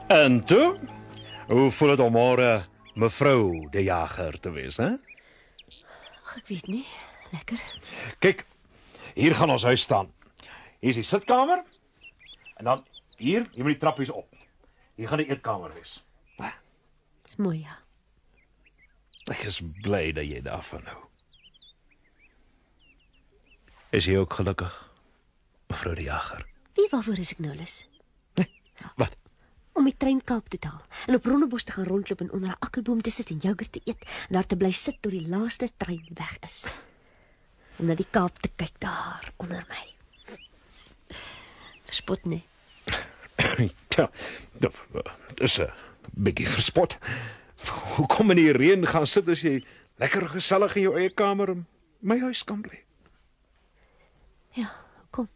En toe? Hoe voel dit om môre mevrou De Jager te wees, hè? Ag, ek weet nie. Lekker. Kyk, hier gaan ons huis staan. Hier is die sitkamer. En dan hier moet die trappies op. Hier gaan die eetkamer wees. Dis mooi, ja. Ek is bly dat jy daarvan hou. Is jy ook gelukkig, mevrou De Jager? Wie waarvoor is ek nou lus? Wat? Om die trein Kaap te haal en op Rondebos te gaan rondloop en onder 'n akkerboom te sit en yoghurt te eet en daar te bly sit tot die laaste trein weg is. Om na die Kaap te kyk daar onder my. Verspot nie. Ja, dit is 'n bietjie verspot. Hoekom in die reën gaan sit as jy lekker gesellig in jou eie kamer in my huis kan bly? Ja, kom.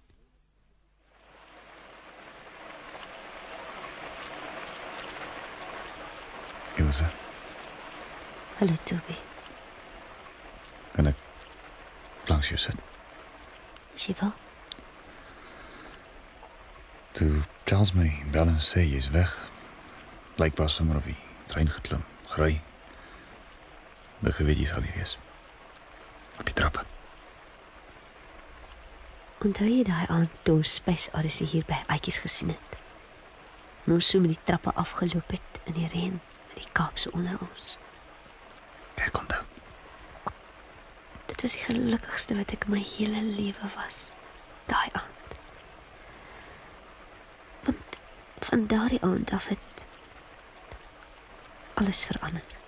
Ilse, Hallo, Toby. kan ek langs jou sit? As jy wil. Toe Charles my bel en sê jy is weg, blykbaar sommer op die trein geklim, gery. Ek geweet jy sal hier wees. Op die trappe. Onthou jy daai aand toe ons Space Odyssey hier by Aitjies gesien het? En ons so met die trappe afgeloop het in die reën, met die Kaapse onder ons. Ek onthou. Dit was die gelukkigste wat ek in my hele lewe was. Daai aand. Want van daardie aand af het alles verander.